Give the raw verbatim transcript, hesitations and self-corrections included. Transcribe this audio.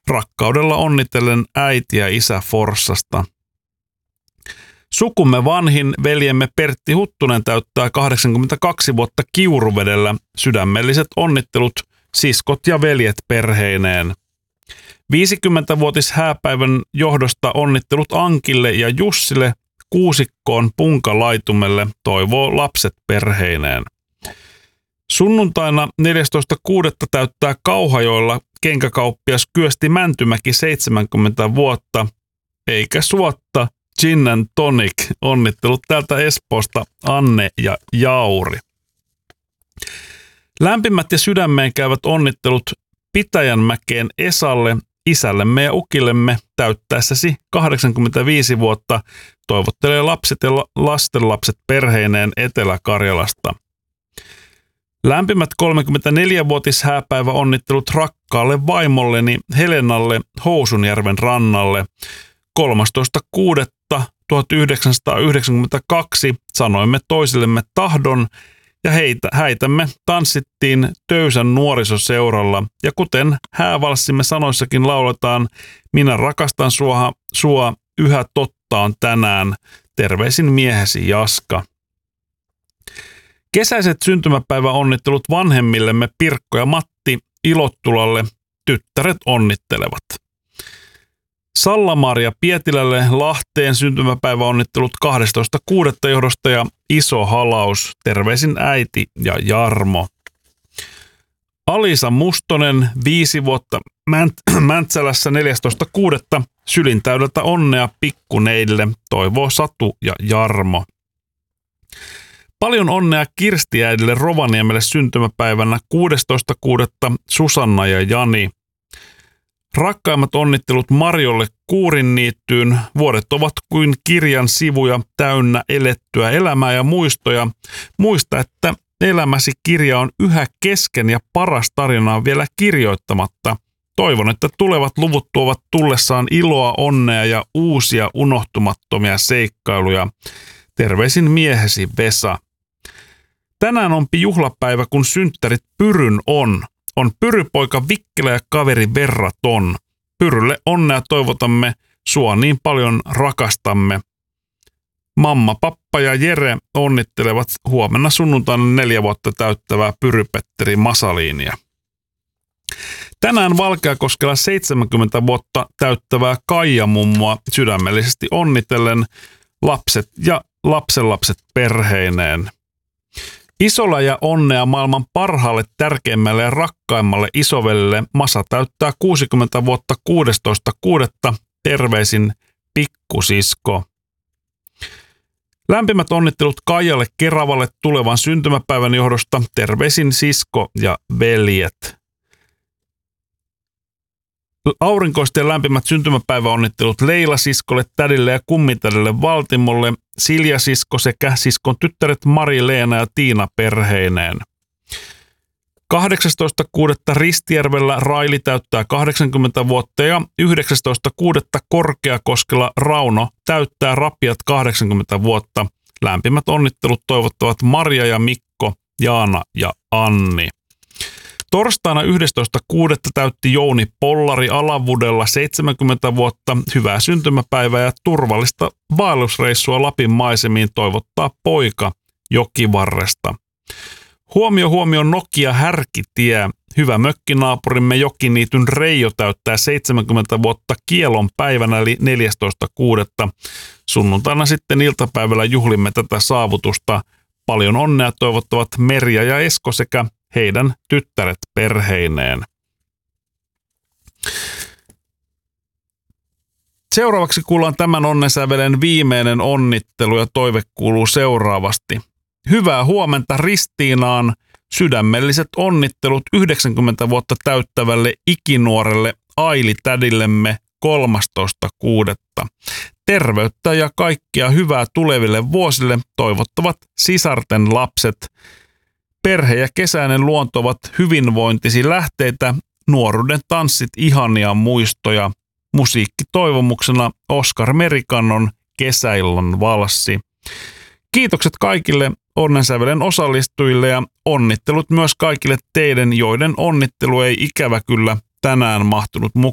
Rakkaudella onnitellen äiti ja isä Forssasta. Sukumme vanhin veljemme Pertti Huttunen täyttää kahdeksankymmentäkaksi vuotta Kiuruvedellä. Sydämelliset onnittelut siskot ja veljet perheineen. viisikymmentävuotis hääpäivän johdosta onnittelut Ankille ja Jussille, kuusikkoon punkalaitumelle, toivoo lapset perheineen. Sunnuntaina neljästoista kuudetta täyttää Kauhajoella kenkäkauppias Kyösti Mäntymäki seitsemänkymmentä vuotta, eikä suotta, gin and tonic, onnittelut täältä Espoosta Anne ja Jauri. Lämpimät ja sydämeen käyvät onnittelut Pitäjänmäkeen Esalle, isällemme ja ukillemme täyttäessäsi kahdeksankymmentäviisi vuotta, toivottelee lapset ja lastenlapset perheineen Etelä-Karjalasta. Lämpimät kolmekymmentäneljävuotis hääpäivä onnittelut rakkaalle vaimolleni Helenalle Housunjärven rannalle. kolmastoista kuudetta tuhatyhdeksänsataayhdeksänkymmentäkaksi sanoimme toisillemme tahdon ja heitä, häitämme tanssittiin Töysän nuorisoseuralla. Ja kuten häävalssimme sanoissakin lauletaan, minä rakastan sua, sua yhä totta on tänään. Terveisin miehesi Jaska. Kesäiset syntymäpäiväonnittelut vanhemmillemme Pirkko ja Matti Ilottulalle. Tyttäret onnittelevat. Salla-Maria Pietilälle Lahteen syntymäpäiväonnittelut kahdestoista kuudetta johdosta ja iso halaus. Terveisin äiti ja Jarmo. Alisa Mustonen, viisi vuotta Mänt- Mäntsälässä neljästoista kuudetta sylintäydeltä onnea pikkuneidille, toivoo Satu ja Jarmo. Paljon onnea Kirstiäidille Rovaniemelle syntymäpäivänä kuudestoista kuudetta Susanna ja Jani. Rakkaimmat onnittelut Marjolle Kuurinniittyyn. Vuodet ovat kuin kirjan sivuja täynnä elettyä elämää ja muistoja. Muista, että elämäsi kirja on yhä kesken ja paras tarina on vielä kirjoittamatta. Toivon, että tulevat luvut tuovat tullessaan iloa, onnea ja uusia unohtumattomia seikkailuja. Terveisin miehesi Vesa. Tänään onpi juhlapäivä, kun synttärit Pyryn on. On Pyrypoika Vikkelä ja kaveri Verraton. Pyrylle onnea toivotamme, sua niin paljon rakastamme. Mamma, pappa ja Jere onnittelevat huomenna sunnuntaina neljä vuotta täyttävää Pyry-Petteri Masaliinia. Tänään Valkeakoskella seitsemänkymmentä vuotta täyttävää Kaija-mummoa sydämellisesti onnitellen lapset ja lapsenlapset perheineen. Isolla ja onnea maailman parhaalle, tärkeimmälle ja rakkaimmalle isovelle. Masa täyttää kuusikymmentä vuotta kuudestoista kuudetta. Terveisin pikkusisko. Lämpimät onnittelut Kaijalle Keravalle tulevan syntymäpäivän johdosta. Terveisin sisko ja veljet. Aurinkoisten lämpimät syntymäpäiväonnittelut Leila-siskolle, tädille ja kummitädille Valtimolle, Silja-sisko sekä siskon tyttäret Mari-Leena ja Tiina perheineen. kahdeksastoista kuudetta Ristijärvellä Raili täyttää kahdeksankymmentä vuotta ja yhdeksästoista kuudetta Korkeakoskella Rauno täyttää rapiat kahdeksankymmentä vuotta. Lämpimät onnittelut toivottavat Marja ja Mikko, Jaana ja Anni. Torstaina yhdestoista kuudetta täytti Jouni Pollari Alavudella seitsemänkymmentä vuotta. Hyvää syntymäpäivää ja turvallista vaellusreissua Lapin maisemiin toivottaa poika Jokivarresta. Huomio huomio Nokia Härkitie. Hyvä mökkinaapurimme Jokiniityn Reijo täyttää seitsemänkymmentä vuotta kielon päivänä eli neljästoista kuudetta. Sunnuntaina sitten iltapäivällä juhlimme tätä saavutusta. Paljon onnea toivottavat Merja ja Esko sekä heidän tyttäret perheineen. Seuraavaksi kuullaan tämän onnensävelen viimeinen onnittelu ja toive kuuluu seuraavasti. Hyvää huomenta Ristiinaan. Sydämelliset onnittelut yhdeksänkymmentä vuotta täyttävälle ikinuorelle Aili-tädillemme kolmastoista kuudetta. Terveyttä ja kaikkia hyvää tuleville vuosille toivottavat sisarten lapset. Perhe ja kesäinen luonto ovat hyvinvointisi lähteitä, nuoruuden tanssit ihania muistoja. Musiikki toivomuksena Oskar Merikannon Kesäillan valssi. Kiitokset kaikille onnensävelen osallistujille ja onnittelut myös kaikille teidän, joiden onnittelu ei ikävä kyllä tänään mahtunut mukaan.